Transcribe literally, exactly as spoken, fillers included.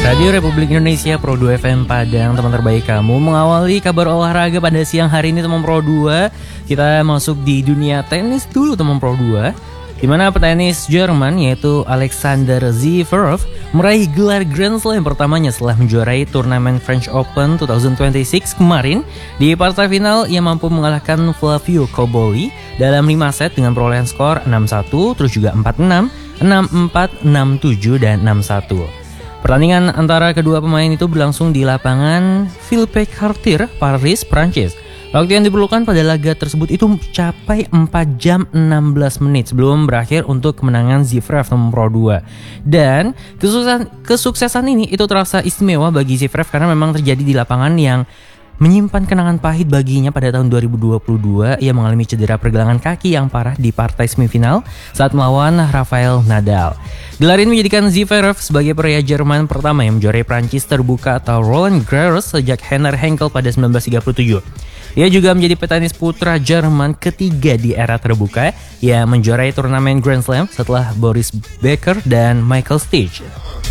Radio Republik Indonesia Pro dua F M Padang, teman terbaik kamu. Mengawali kabar olahraga pada siang hari ini teman Pro dua, kita masuk di dunia tenis dulu teman Pro dua, di mana petenis Jerman yaitu Alexander Zverev meraih gelar Grand Slam pertamanya setelah menjuarai turnamen French Open dua ribu dua puluh enam kemarin. Di partai final ia mampu mengalahkan Flavio Cobolli dalam lima set dengan perolehan skor enam satu, terus juga empat enam, enam empat, enam tujuh, dan enam satu. Pertandingan antara kedua pemain itu berlangsung di lapangan Philippe-Cartier, Paris, Prancis. Waktu yang diperlukan pada laga tersebut itu mencapai empat jam enam belas menit sebelum berakhir untuk kemenangan Zverev nomor Pro dua. Dan kesuksesan, kesuksesan ini itu terasa istimewa bagi Zverev karena memang terjadi di lapangan yang menyimpan kenangan pahit baginya. Pada tahun dua ribu dua puluh dua, ia mengalami cedera pergelangan kaki yang parah di partai semifinal saat melawan Rafael Nadal. Gelar ini menjadikan Zverev sebagai pria Jerman pertama yang menjuarai Prancis terbuka atau Roland Garros sejak Henner Henkel pada seribu sembilan ratus tiga puluh tujuh. Ia juga menjadi petenis putra Jerman ketiga di era terbuka yang menjuarai turnamen Grand Slam setelah Boris Becker dan Michael Stich.